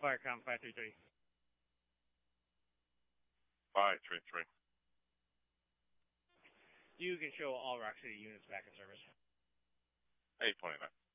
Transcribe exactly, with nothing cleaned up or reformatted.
Firecom five three three. five three three. You can show all Rock City units back in service. eight twenty-nine.